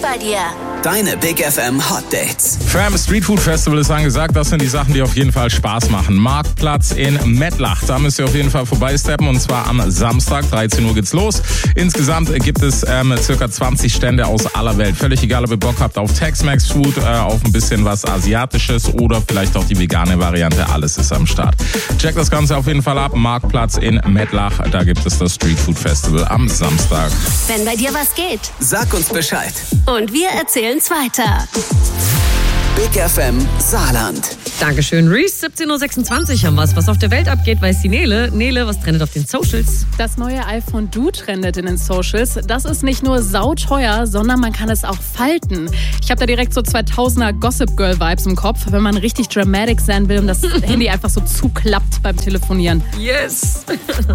bei dir. Deine Big FM Hot Dates. Fam Street Food Festival ist angesagt. Das sind die Sachen, die auf jeden Fall Spaß machen. Marktplatz in Mettlach. Da müsst ihr auf jeden Fall vorbeisteppen. Und zwar am Samstag, 13 Uhr geht's los. Insgesamt gibt es circa 20 Stände aus aller Welt. Völlig egal, ob ihr Bock habt auf Tex-Mex Food, auf ein bisschen was Asiatisches oder vielleicht auch die vegane Variante. Alles ist am Start. Checkt das Ganze auf jeden Fall ab. Marktplatz in Mettlach. Da gibt es das Street Food Festival am Samstag. Wenn bei dir was geht. Sag uns Bescheid. Und wir erzählen's weiter. Big FM Saarland. Dankeschön, Reese. 17.26 Uhr haben wir. Was auf der Welt abgeht, weiß die Nele. Nele, was trendet auf den Socials? Das neue iPhone Du trendet in den Socials. Das ist nicht nur sauteuer, sondern man kann es auch falten. Ich habe da direkt so 2000er Gossip Girl Vibes im Kopf, wenn man richtig dramatic sein will und das Handy einfach so zuklappt beim Telefonieren. Yes!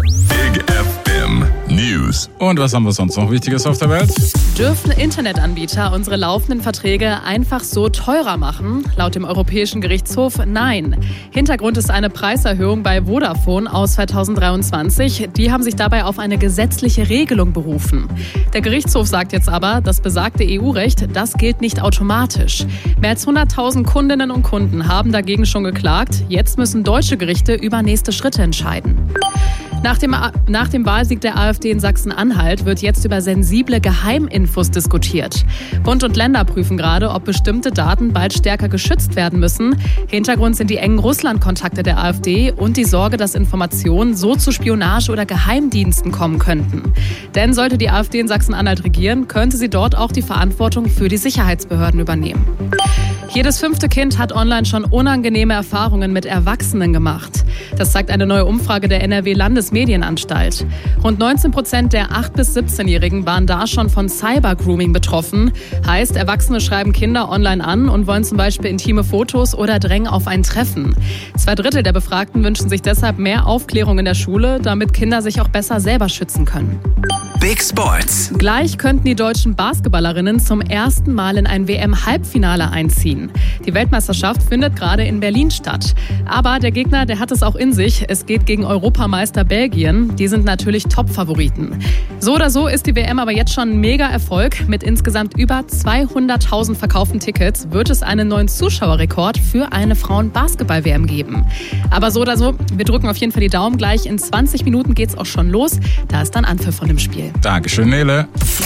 Big FM News. Und was haben wir sonst noch Wichtiges auf der Welt? Dürfen Internetanbieter unsere laufenden Verträge einfach so teurer machen? Laut dem Europäischen Gerichtshof nein. Hintergrund ist eine Preiserhöhung bei Vodafone aus 2023. Die haben sich dabei auf eine gesetzliche Regelung berufen. Der Gerichtshof sagt jetzt aber, das besagte EU-Recht, das gilt nicht automatisch. Mehr als 100.000 Kundinnen und Kunden haben dagegen schon geklagt. Jetzt müssen deutsche Gerichte über nächste Schritte entscheiden. Nach dem Wahlsieg der AfD in Sachsen-Anhalt wird jetzt über sensible Geheiminfos diskutiert. Bund und Länder prüfen gerade, ob bestimmte Daten bald stärker geschützt werden müssen. Hintergrund sind die engen Russland-Kontakte der AfD und die Sorge, dass Informationen so zu Spionage oder Geheimdiensten kommen könnten. Denn sollte die AfD in Sachsen-Anhalt regieren, könnte sie dort auch die Verantwortung für die Sicherheitsbehörden übernehmen. Jedes 5. Kind hat online schon unangenehme Erfahrungen mit Erwachsenen gemacht. Das zeigt eine neue Umfrage der NRW-Landesmedienanstalt. Rund 19% der 8- bis 17-Jährigen waren da schon von Cybergrooming betroffen. Heißt, Erwachsene schreiben Kinder online an und wollen zum Beispiel intime Fotos oder drängen auf ein Treffen. 2/3 der Befragten wünschen sich deshalb mehr Aufklärung in der Schule, damit Kinder sich auch besser selber schützen können. Big Sports. Gleich könnten die deutschen Basketballerinnen zum ersten Mal in ein WM-Halbfinale einziehen. Die Weltmeisterschaft findet gerade in Berlin statt. Aber der Gegner, der hat es auch in sich. Es geht gegen Europameister Belgien. Die sind natürlich Top-Favoriten. So oder so ist die WM aber jetzt schon ein Mega-Erfolg. Mit insgesamt über 200.000 verkauften Tickets wird es einen neuen Zuschauerrekord für eine Frauen-Basketball-WM geben. Aber so oder so, wir drücken auf jeden Fall die Daumen. Gleich in 20 Minuten geht's auch schon los. Da ist dann Anpfiff von dem Spiel. Dankeschön, Nele.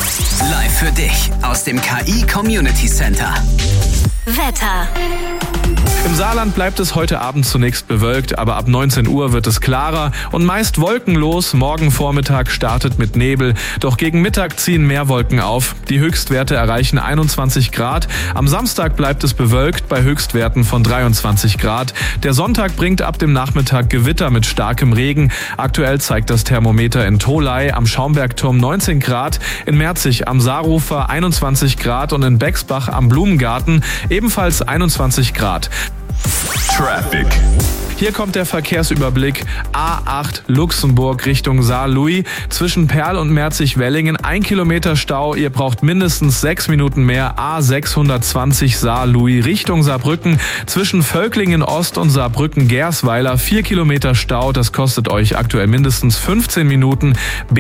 Live für dich aus dem KI Community Center. Wetter. Im Saarland bleibt es heute Abend zunächst bewölkt, aber ab 19 Uhr wird es klarer und meist wolkenlos. Morgen Vormittag startet mit Nebel, doch gegen Mittag ziehen mehr Wolken auf. Die Höchstwerte erreichen 21 Grad. Am Samstag bleibt es bewölkt bei Höchstwerten von 23 Grad. Der Sonntag bringt ab dem Nachmittag Gewitter mit starkem Regen. Aktuell zeigt das Thermometer in Tholey am Schaumbergturm 19 Grad, in Merzig am Saarufer 21 Grad und in Bexbach am Blumengarten ebenfalls 21 Grad. Traffic. Hier kommt der Verkehrsüberblick. A8 Luxemburg Richtung Saar-Louis. Zwischen Perl und Merzig-Wellingen 1 Kilometer Stau. Ihr braucht mindestens 6 Minuten mehr. A620 Saar-Louis Richtung Saarbrücken. Zwischen Völklingen Ost und Saarbrücken-Gersweiler 4 Kilometer Stau. Das kostet euch aktuell mindestens 15 Minuten.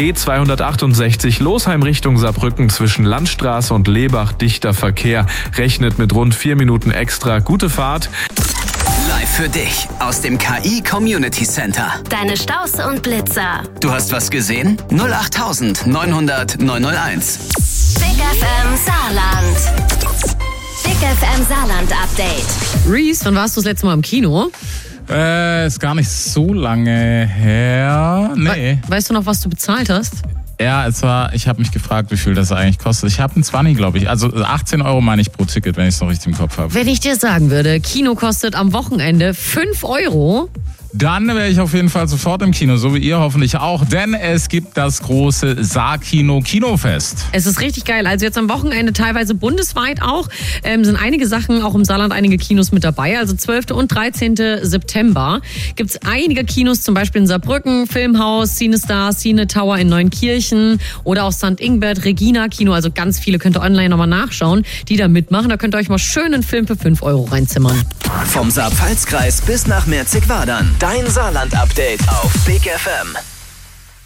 B268 Losheim Richtung Saarbrücken zwischen Landstraße und Lebach dichter Verkehr. Rechnet mit rund 4 Minuten extra. Gute Fahrt. Live für dich aus dem KI Community Center. Deine Staus und Blitzer. Du hast was gesehen? 08900 901. Big FM Saarland. Big FM Saarland Update. Reese, wann warst du das letzte Mal im Kino? Ist gar nicht so lange her. Nee. Weißt du noch, was du bezahlt hast? Ja, ich habe mich gefragt, wie viel das eigentlich kostet. Ich habe einen 20, glaube ich. Also 18 € meine ich pro Ticket, wenn ich es noch richtig im Kopf habe. Wenn ich dir sagen würde, Kino kostet am Wochenende 5 €. Dann wäre ich auf jeden Fall sofort im Kino, so wie ihr hoffentlich auch, denn es gibt das große Saar-Kino-Kinofest. Es ist richtig geil. Also jetzt am Wochenende teilweise bundesweit auch, sind einige Sachen, auch im Saarland einige Kinos mit dabei. Also 12. und 13. September gibt es einige Kinos, zum Beispiel in Saarbrücken, Filmhaus, CineStar, Cine Tower in Neunkirchen oder auch St. Ingbert, Regina Kino. Also ganz viele könnt ihr online nochmal nachschauen, die da mitmachen. Da könnt ihr euch mal schön einen Film für 5 € reinzimmern. Vom Saar-Pfalz-Kreis bis nach Merzig-Wadern. Dein Saarland-Update auf Big FM.